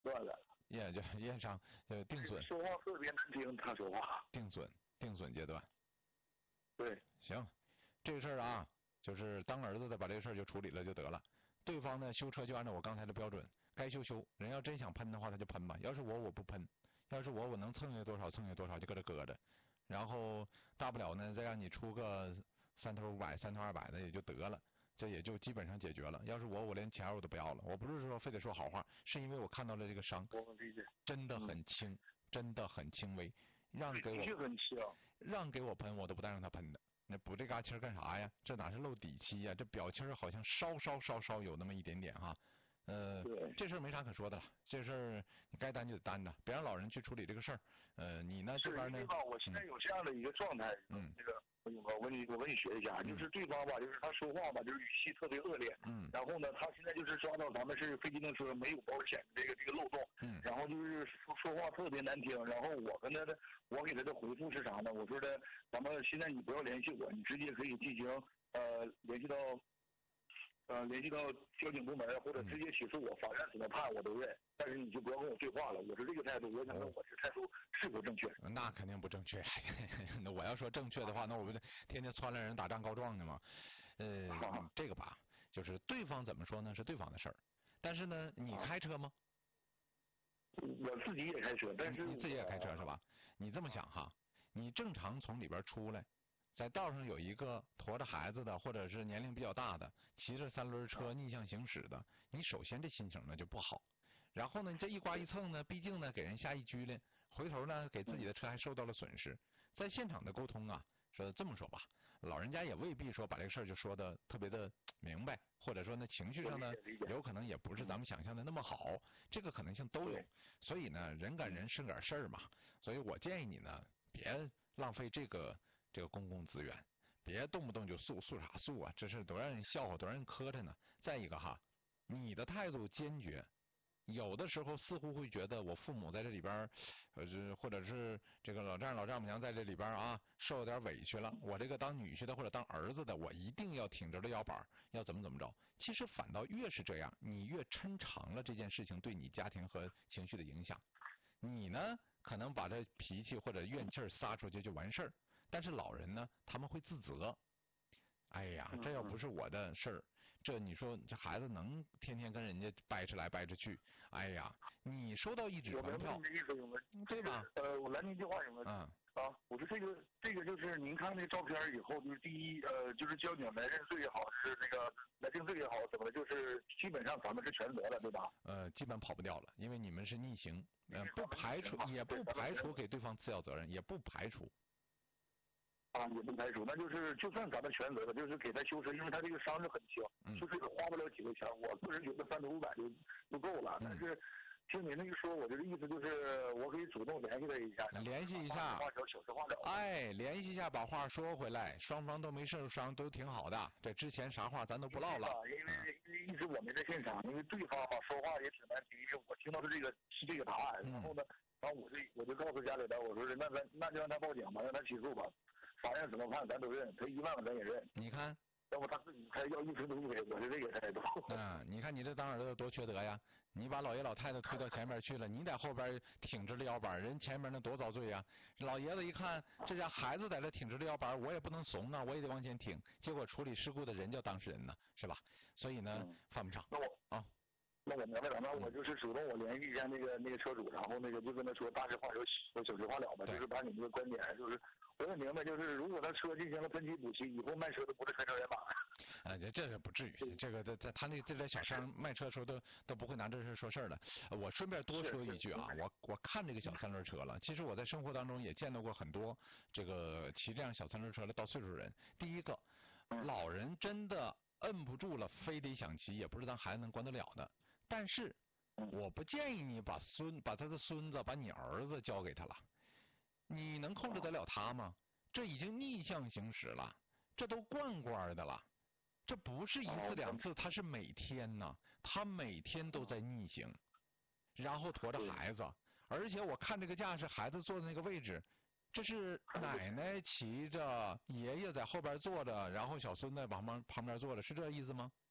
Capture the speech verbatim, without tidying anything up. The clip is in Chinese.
断了。 验就验伤就定损。 说话特别难听，他说话。 定损，定损阶段。 对。 行，这个事儿啊，就是当儿子的把这个事儿就处理了就得了。对方呢修车就按照我刚才的标准，该修修。人要真想喷的话，他就喷吧。要是我，我不喷。要是我，我能蹭下多少蹭下多少，就搁这搁着。然后大不了呢，再让你出个三头五百、三头二百的也就得了，这也就基本上解决了。要是我，我连钱我都不要了。我不是说非得说好话，是因为我看到了这个伤， 我理解， 真的很轻，嗯、真的很轻微。让给我很轻， 让给我喷，我都不带让他喷的。那补这嘎气儿干啥呀？这哪是漏底漆呀？这表气儿好像稍稍稍稍有那么一点点哈。呃，这事儿没啥可说的了，这事儿你该担就得担着，别让老人去处理这个事儿。呃，你呢这边呢？ 我现在有这样的一个状态， 嗯， 这个我我你我跟你学一下，就是对方吧，就是他说话吧，就是语气特别恶劣， 嗯， 然后呢，他现在就是抓到咱们是非机动车没有保险的这个这个漏洞， 嗯， 然后就是说说话特别难听，然后我跟他的我给他的回复是啥呢？我说的，咱们现在你不要联系我，你直接可以进行呃联系到。呃，联系到交警部门或者直接起诉我，法院怎么判我都认，但是你就不要跟我对话了。我是这个态度，我想问我这态度是否正确？ 那肯定不正确。那我要说正确的话，那我不是天天撺掇人打仗告状的吗？呃，啊、这个吧，就是对方怎么说呢，是对方的事儿。但是呢，你开车吗？ 我自己也开车，但是你自己也开车是吧？你这么想哈，你正常从里边出来。在道上有一个驮着孩子的，或者是年龄比较大的，骑着三轮车逆向行驶的，你首先这心情呢就不好。然后呢，这一刮一蹭呢，毕竟呢给人下一拘灵，回头呢给自己的车还受到了损失。在现场的沟通啊，说这么说吧，老人家也未必说把这个事儿就说的特别的明白，或者说呢情绪上呢有可能也不是咱们想象的那么好，这个可能性都有。所以呢，人赶人是点事儿嘛。所以我建议你呢，别浪费这个。这个公共资源，别动不动就诉诉啥诉啊！这是多让人笑话，多让人磕碜呢。再一个哈，你的态度坚决，有的时候似乎会觉得我父母在这里边，呃，或者是这个老丈人老丈母娘在这里边啊，受点委屈了。我这个当女婿的或者当儿子的，我一定要挺直了腰板，要怎么怎么着。其实反倒越是这样，你越抻长了这件事情对你家庭和情绪的影响。你呢，可能把这脾气或者怨气撒出去就完事儿。但是老人呢，他们会自责。哎呀，这要不是我的事儿，这你说这孩子能天天跟人家掰扯来掰扯去？哎呀，你收到一纸传票， 对吧？呃，我来您句话，有没有？ 嗯。 啊，我说这个这个就是您看那个照片以后，就是第一呃，就是交警来认罪也好，是那个来定罪也好，怎么的，就是基本上咱们是全责了，对吧？ 呃，基本跑不掉了，因为你们是逆行，呃，不排除也不排除给对方次要责任，也不排除。 啊，也不排除，那就是就算咱们全责了，就是给他修车，因为他这个伤是很轻， 嗯、 就是花不了几个钱。我个人觉得三头五百就就够了， 嗯、 但是听您那一说，我这个意思就是我可以主动联系他一下， 联系一下， 话小小事化了。 哎，联系一下，把话说回来，双方都没受伤，都挺好的。这之前啥话咱都不唠了。 因为因为一直我没在现场，因为对方吧说话也挺难听，我听到是这个是这个答案，然后呢，然后我就我就告诉家里边，我说那咱那就让他报警吧，让他起诉吧。法院怎么判咱都认，赔一万个咱也认。 你看， 要不他自己还要一分都不给，我是这个态度。 嗯，你看你这当儿子多缺德呀！你把老爷老太太推到前面去了，你在后边挺直了腰板，人前面那多遭罪呀！老爷子一看这家孩子在这挺直了腰板，我也不能怂啊，我也得往前挺。结果处理事故的人叫当事人呢，是吧？所以呢， 嗯、 犯不上。 那我啊。 那我明白了，那我就是主动我联系一下那个那个车主，然后那个就跟他说大实话有小实话了吧，就是把你这个观点，就是我也明白，就是如果他车进行了喷漆补漆，以后卖车都不是全程人马。 啊，这这个不至于，这个在在他那这点小商卖车的时候都都不会拿这事说事儿的。我顺便多说一句啊，我我看这个小三轮车了，其实我在生活当中也见到过很多这个骑这样小三轮车的到岁数人。第一个，老人真的摁不住了，非得想骑，也不是咱孩子能管得了的。但是，我不建议你把孙把他的孙子把你儿子交给他了，你能控制得了他吗？这已经逆向行驶了，这都惯惯的了，这不是一次两次，他是每天呢，他每天都在逆行，然后驮着孩子，而且我看这个架势，孩子坐的那个位置，这是奶奶骑着，爷爷在后边坐着，然后小孙在旁边旁边坐着，是这意思吗？